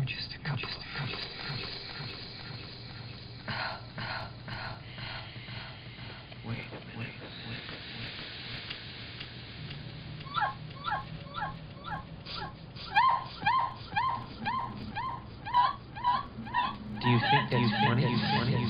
just a couple. Wait. Do you think that's funny?